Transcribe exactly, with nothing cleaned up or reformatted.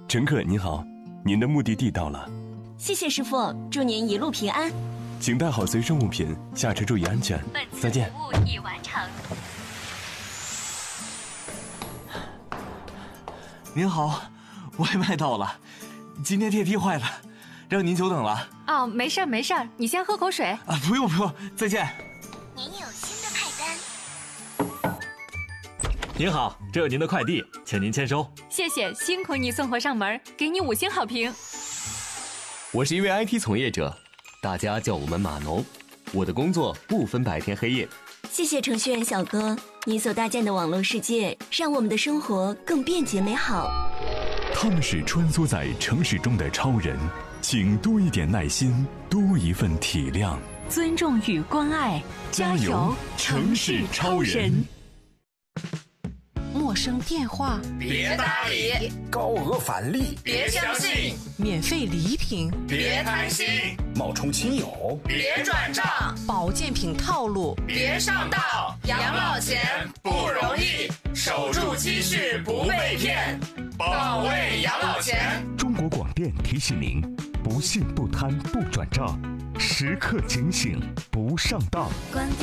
乘客您好，您的目的地到了。 谢谢师傅，祝您一路平安。 请带好随身物品，下车注意安全。再见。 服务已完成。 您好，外卖到了，今天电梯坏了，让您久等了。 哦，没事儿没事儿，你先喝口水。 啊，不用不用，再见。 您有新的派单。 您好，这是您的快递，请您签收。 谢谢，辛苦你送货上门，给你五星好评。 我是一位 I T 从业者，大家叫我们码农。我的工作不分白天黑夜。 谢谢程序员小哥，你所搭建的网络世界，让我们的生活更便捷美好。 他们是穿梭在城市中的超人，请多一点耐心，多一份体谅， 尊重与关爱， 加油，城市超人！ 陌生电话别搭理， 高额返利别相信， 免费礼品别贪心， 冒充亲友别转账， 保健品套路别上当。养老钱不容易，守住积蓄不被骗，保卫养老钱。 中国广电提醒您：不信不贪不转账，时刻警醒不上当。